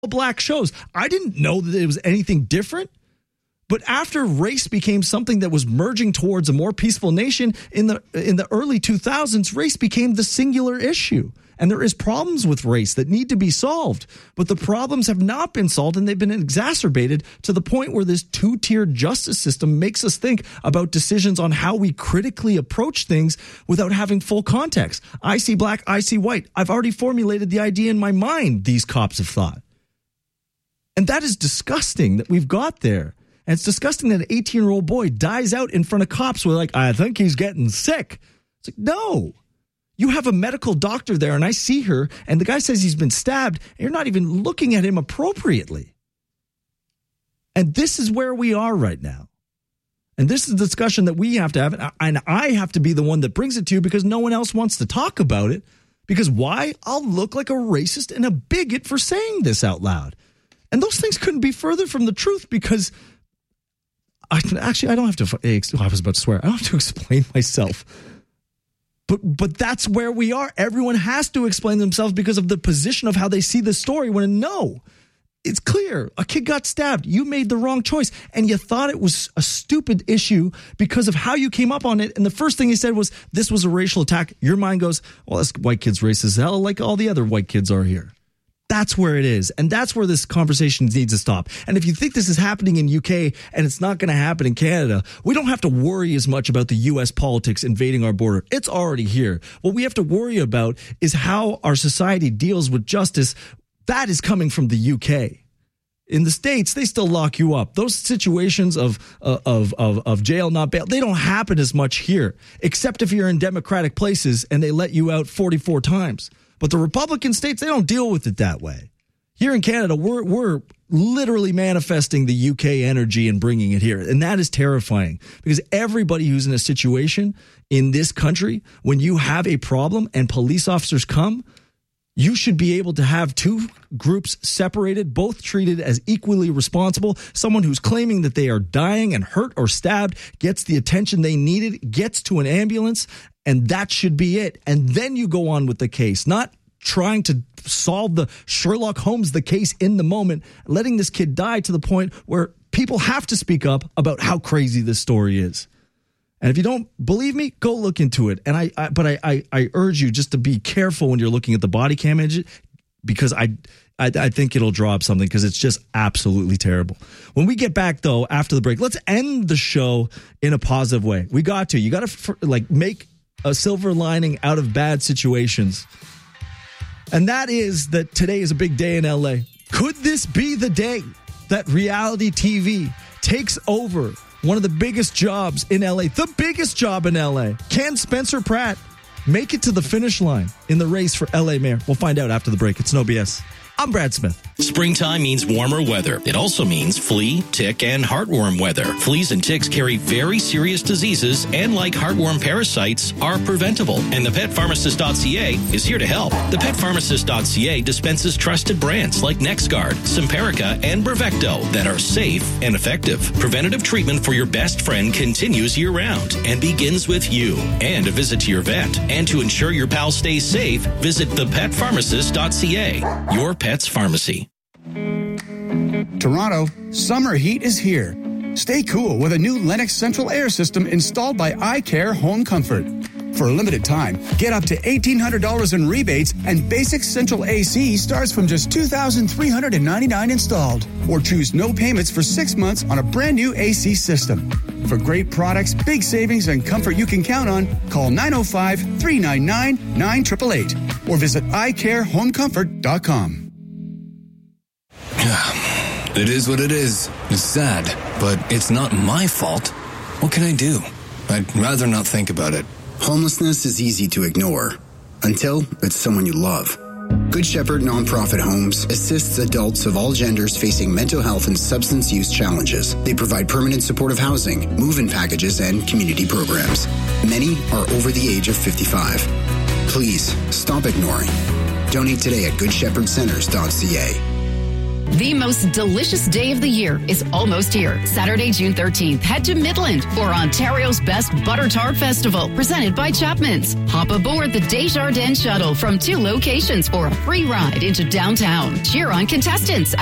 black shows. I didn't know that it was anything different. But after race became something that was merging towards a more peaceful nation in the early 2000s, race became the singular issue. And there is problems with race that need to be solved. But the problems have not been solved, and they've been exacerbated to the point where this two-tiered justice system makes us think about decisions on how we critically approach things without having full context. I see black, I see white. I've already formulated the idea in my mind, these cops have thought. And that is disgusting that we've got there. And it's disgusting that an 18-year-old boy dies out in front of cops who are like, I think he's getting sick. It's like, no. You have a medical doctor there, and I see her, and the guy says he's been stabbed, and you're not even looking at him appropriately. And this is where we are right now. And this is a discussion that we have to have, and I have to be the one that brings it to you because no one else wants to talk about it. Because why? I'll look like a racist and a bigot for saying this out loud. And those things couldn't be further from the truth because I don't have to, I was about to swear, I don't have to explain myself. But that's where we are. Everyone has to explain themselves because of the position of how they see the story. When no, it's clear. A kid got stabbed. You made the wrong choice. And you thought it was a stupid issue because of how you came up on it. And the first thing he said was, this was a racial attack. Your mind goes, well, this white kid's racist as hell, like all the other white kids are here. That's where it is. And that's where this conversation needs to stop. And if you think this is happening in UK and it's not going to happen in Canada, we don't have to worry as much about the US politics invading our border. It's already here. What we have to worry about is how our society deals with justice. That is coming from the UK. In the States, they still lock you up. Those situations of jail, not bail, they don't happen as much here, except if you're in democratic places and they let you out 44 times. But the Republican states, they don't deal with it that way. Here in Canada, we're literally manifesting the UK energy and bringing it here. And that is terrifying because everybody who's in a situation in this country, when you have a problem and police officers come, you should be able to have two groups separated, both treated as equally responsible. Someone who's claiming that they are dying and hurt or stabbed gets the attention they needed, gets to an ambulance, and that should be it. And then you go on with the case, not trying to solve the Sherlock Holmes the case in the moment, letting this kid die to the point where people have to speak up about how crazy this story is. And if you don't believe me, go look into it. And I urge you just to be careful when you're looking at the body cam image because I think it'll draw up something because it's just absolutely terrible. When we get back, though, after the break, let's end the show in a positive way. You got to make a silver lining out of bad situations. And that is that today is a big day in LA. Could this be the day that reality TV takes over one of the biggest jobs in LA, the biggest job in LA? Can Spencer Pratt make it to the finish line in the race for LA mayor? We'll find out after the break. It's No BS. I'm Brad Smith. Springtime means warmer weather. It also means flea, tick, and heartworm weather. Fleas and ticks carry very serious diseases and, like heartworm parasites, are preventable. And the PetPharmacist.ca is here to help. The PetPharmacist.ca dispenses trusted brands like NexGard, Simparica, and Brevecto that are safe and effective. Preventative treatment for your best friend continues year-round and begins with you and a visit to your vet. And to ensure your pal stays safe, visit thepetpharmacist.ca. Your pet's pharmacy. Toronto, summer heat is here. Stay cool with a new Lennox Central Air System installed by iCare Home Comfort. For a limited time, get up to $1,800 in rebates, and basic central AC starts from just $2,399 installed. Or choose no payments for 6 months on a brand new AC system. For great products, big savings, and comfort you can count on, call 905-399-9888 or visit iCareHomeComfort.com. It is what it is. It's sad, but it's not my fault. What can I do? I'd rather not think about it. Homelessness is easy to ignore until it's someone you love. Good Shepherd Nonprofit Homes assists adults of all genders facing mental health and substance use challenges. They provide permanent supportive housing, move-in packages, and community programs. Many are over the age of 55. Please stop ignoring. Donate today at GoodShepherdCenters.ca. The most delicious day of the year is almost here. Saturday, June 13th, head to Midland for Ontario's best Butter Tart Festival, presented by Chapman's. Hop aboard the Desjardins Shuttle from 2 locations for a free ride into downtown. Cheer on contestants